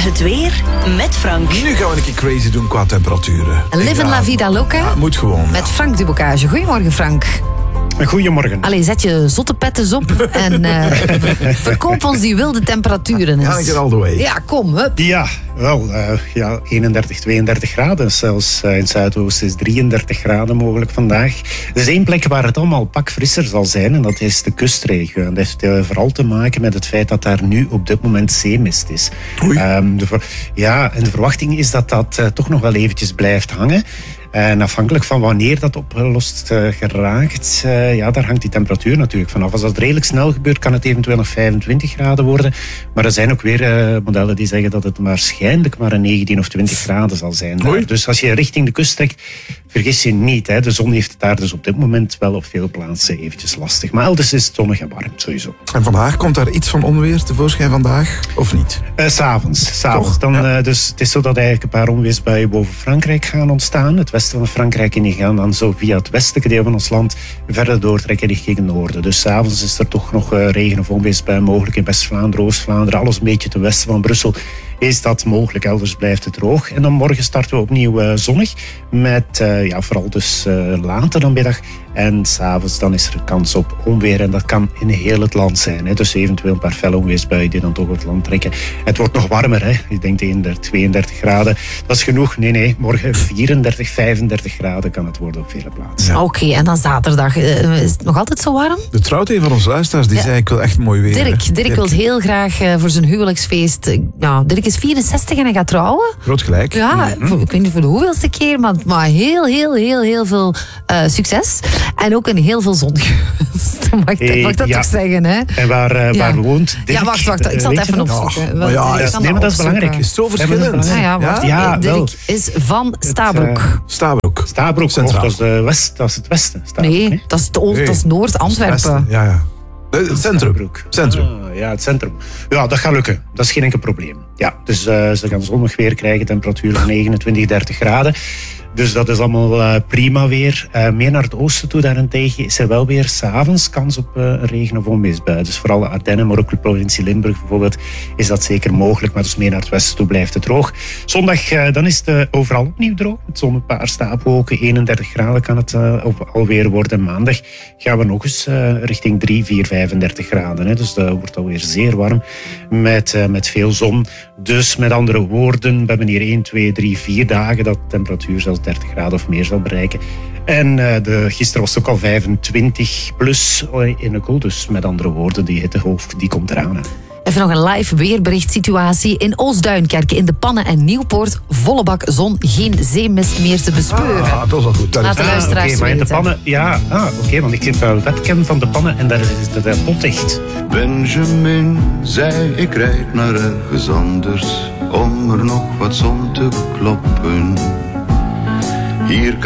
Het weer met Frank. Nu gaan we een keer crazy doen qua temperaturen. Live la vida loca. Ja, moet gewoon. Met Frank Dubocage. Goedemorgen, Frank. Goedemorgen. Allee, zet je zotte pettes op en verkoop ons die wilde temperaturen eens. Ja, get all the way. Ja, kom, hup. Ja, wel, 31, 32 graden. Zelfs in het zuidoosten is 33 graden mogelijk vandaag. Er is één plek waar het allemaal pak frisser zal zijn en dat is de kustregio. En dat heeft vooral te maken met het feit dat daar nu op dit moment zeemist is. En de verwachting is dat dat toch nog wel eventjes blijft hangen. En afhankelijk van wanneer dat opgelost geraakt, daar hangt die temperatuur natuurlijk vanaf. Als dat redelijk snel gebeurt, kan het eventueel nog 25 graden worden. Maar er zijn ook weer modellen die zeggen dat het waarschijnlijk maar een 19 of 20 graden zal zijn. Dus als je richting de kust trekt, vergis je niet. Hè, de zon heeft het daar dus op dit moment wel op veel plaatsen eventjes lastig. Maar elders is het zonnig en warm, sowieso. En vandaag komt daar iets van onweer tevoorschijn vandaag, of niet? S'avonds. Dus het is zo dat eigenlijk een paar onweersbuien boven Frankrijk gaan ontstaan. Het westen van Frankrijk en die gaan dan zo via het westelijke deel van ons land verder doortrekken richting het noorden. Dus 's avonds is er toch nog regen of onweersbuien mogelijk in West-Vlaanderen, Oost-Vlaanderen, alles een beetje ten westen van Brussel. Is dat mogelijk, elders blijft het droog. En dan morgen starten we opnieuw zonnig. Met vooral dus later dan middag. En s'avonds dan is er kans op onweer. En dat kan in heel het land zijn. Hè. Dus eventueel een paar felle onweersbuien die dan toch het land trekken. Het wordt nog warmer. Hè. Je denkt 31, 32 graden. Dat is genoeg. Nee. Morgen 34, 35 graden kan het worden op vele plaatsen. Ja. Oké, en dan zaterdag. Is het nog altijd zo warm? De trouwt een van onze luisteraars, die zei ik wil echt mooi weer. Dirk wil heel graag voor zijn huwelijksfeest. Dirk is 64 en hij gaat trouwen. Groot gelijk. Ja, ik weet niet voor de hoeveelste keer, maar heel veel succes. En ook een heel veel zon gewenst. Mag dat toch zeggen, hè? En waar woont Dirk? Ja, wacht. Ik zal het even opzoeken. Maar dat is belangrijk. Het is zo verschillend. Dirk is van Stabroek. Stabroek, dat is het westen. Nee, dat is dat is Noord, Antwerpen. Ja. Het centrum. Het centrum. Ja, dat gaat lukken. Dat is geen enkel probleem. Ja, dus ze gaan zonnig weer krijgen, temperatuur van 29, 30 graden. Dus dat is allemaal prima weer. Meer naar het oosten toe daarentegen is er wel weer 's avonds kans op regen of onweersbui. Dus vooral de Ardennen, maar ook de provincie Limburg bijvoorbeeld, is dat zeker mogelijk. Maar dus meer naar het westen toe blijft het droog. Zondag dan is het overal opnieuw droog. Met zo'n een paar stapelwolken. 31 graden kan het alweer worden. Maandag gaan we nog eens richting 3, 4, 35 graden. Hè. Dus dat wordt alweer zeer warm met veel zon. Dus met andere woorden, we hebben hier 1, 2, 3, 4 dagen dat de temperatuur zelfs 30 graden of meer zal bereiken. En gisteren was het ook al 25 plus in Ukkel. Dus met andere woorden, die hittegolf die komt eraan. Hè. Even nog een live weerbericht-situatie. In Oostduinkerke, in de Pannen en Nieuwpoort, volle bak zon, geen zeemist meer te bespeuren. Dat is al goed. Laat de luisteraars maar in de weten. Pannen, want ik zit wel het webcam van de Pannen en daar is de pot dicht. Benjamin zei, ik rijd naar ergens anders om er nog wat zon te kloppen. Hier